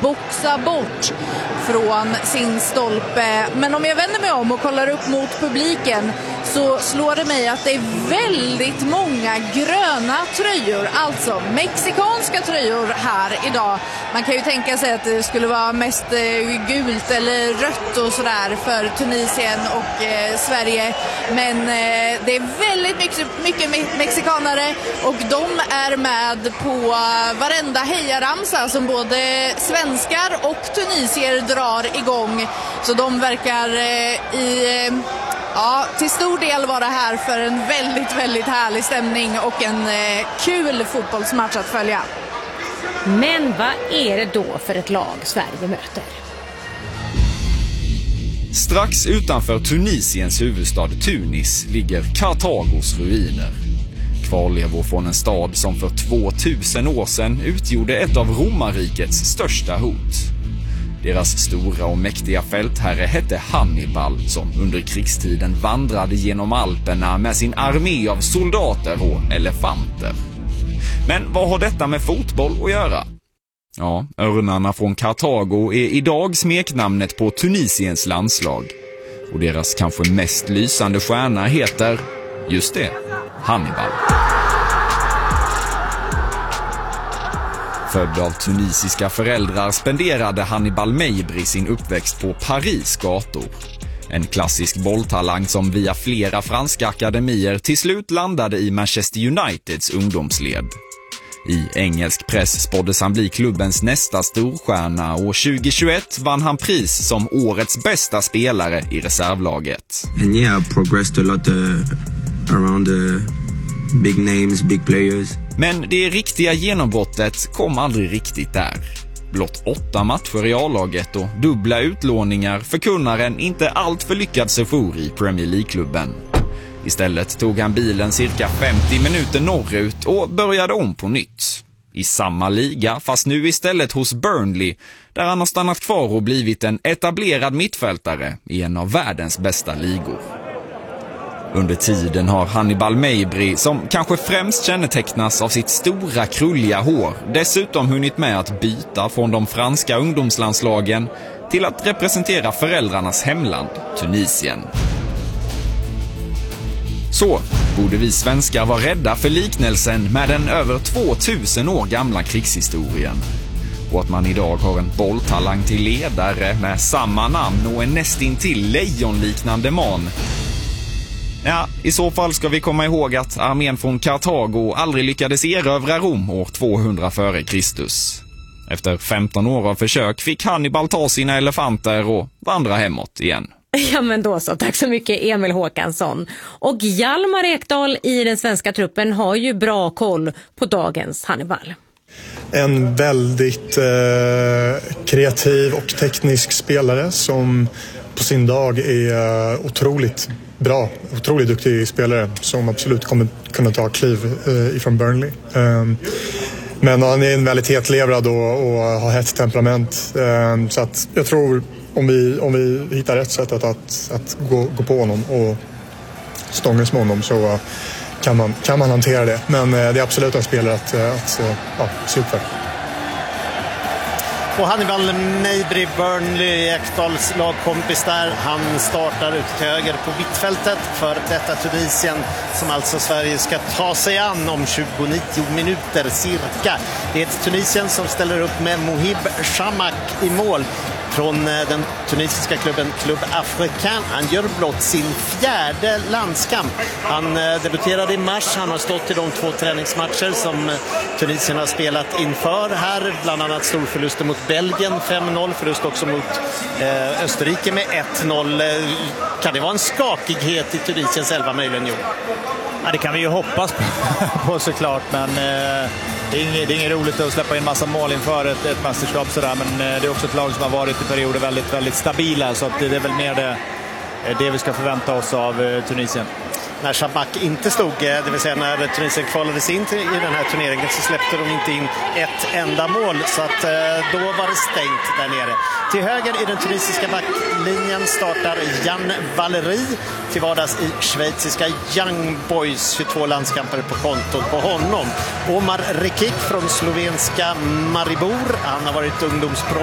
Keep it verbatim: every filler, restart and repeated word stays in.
boxa bort från sin stolpe. Men om jag vänder mig om och kollar upp mot publiken så slår det mig att det är väldigt många gröna tröjor, alltså mexikanska tröjor här idag. Man kan ju tänka sig att det skulle vara mest gult eller rött och sådär för Tunisien och eh, Sverige. Men eh, det är väldigt mycket, mycket me- mexikanare och de är med på varenda hejaramsa som både svenskar och tunisier drar igång. Så de verkar eh, i... Eh, Ja, till stor del var det här för en väldigt, väldigt härlig stämning och en eh, kul fotbollsmatch att följa. Men vad är det då för ett lag Sverige möter? Strax utanför Tunisiens huvudstad Tunis ligger Kartagos ruiner. Kvarlevor från en stad som för tvåtusen år sedan utgjorde ett av romarrikets största hot. Deras stora och mäktiga fältherre hette Hannibal som under krigstiden vandrade genom Alperna med sin armé av soldater och elefanter. Men vad har detta med fotboll att göra? Ja, örnarna från Kartago är idag smeknamnet på Tunisiens landslag. Och deras kanske mest lysande stjärna heter, just det, Hannibal. Född av tunisiska föräldrar spenderade Hannibal Mejbri sin uppväxt på Paris gator. En klassisk bolltalang som via flera franska akademier till slut landade i Manchester Uniteds ungdomsled. I engelsk press spåddes han bli klubbens nästa storstjärna och tjugohundratjugoett vann han pris som årets bästa spelare i reservlaget. And yeah, I progressed a lot uh, around the big names, big players. Men det riktiga genombrottet kom aldrig riktigt där. Blott åtta matcher i A-laget och dubbla utlåningar förkunnar en inte allt för lyckad sejour i Premier League-klubben. Istället tog han bilen cirka femtio minuter norrut och började om på nytt. I samma liga, fast nu istället hos Burnley, där han har stannat kvar och blivit en etablerad mittfältare i en av världens bästa ligor. Under tiden har Hannibal Mejbri, som kanske främst kännetecknas av sitt stora krulliga hår, dessutom hunnit med att byta från de franska ungdomslandslagen till att representera föräldrarnas hemland, Tunisien. Så borde vi svenskar vara rädda för liknelsen med den över tvåtusen år gamla krigshistorien. Och att man idag har en bolltalang till ledare med samma namn och en nästintill lejonliknande man. Ja, i så fall ska vi komma ihåg att armén från Kartago aldrig lyckades erövra Rom år tvåhundra före Kristus. Efter femton år av försök fick Hannibal ta sina elefanter och vandra hemåt igen. Ja, men då så. Tack så mycket, Emil Håkansson. Och Hjalmar Ekdal i den svenska truppen har ju bra koll på dagens Hannibal. En väldigt eh, kreativ och teknisk spelare som på sin dag är uh, otroligt bra, otroligt duktig spelare som absolut kommer kunna ta kliv uh, ifrån Burnley. Um, men han är en väldigt hetlevrad och, och har hett temperament. Um, så att jag tror om vi, om vi hittar rätt sätt att, att, att gå, gå på honom och stångas med honom så uh, kan, man, kan man hantera det. Men uh, det är absolut en spelare att, uh, att uh, ja, super. Och Hannibal Mejbri, Burnley, Ekdals lagkompis där. Han startar ut till höger på mittfältet för detta Tunisien som alltså Sverige ska ta sig an om tjugonio minuter cirka. Det är ett Tunisien som ställer upp med Mohib Shamak i mål från den tunisiska klubben Club Africain. Han gör blott sin fjärde landskamp. Han debuterade i mars. Han har stått i de två träningsmatcher som Tunisien har spelat inför här. Bland annat storförluster mot Belgien fem noll. Förlust också mot eh, Österrike med ett noll. Kan det vara en skakighet i Tunisiens elva möjligen? Jo. Ja, det kan vi ju hoppas på, på såklart. Men eh, det, är inget, det är inget roligt att släppa in massa mål inför ett, ett mästerskap sådär. Men eh, det är också ett lag som har varit i perioder väldigt, väldigt stabila. Så att det, det är väl mer det, det vi ska förvänta oss av eh, Tunisien. När Shamak inte stod, det vill säga när Tunisien kvalades in till, i den här turneringen, så släppte de inte in ett enda mål, så att då var det stängt där nere. Till höger i den tunisiska backlinjen startar Jan Valeri, till vardags i schweiziska Young Boys, tjugotvå landskamper på kontot på honom. Omar Rekik från slovenska Maribor, han har varit ungdomspro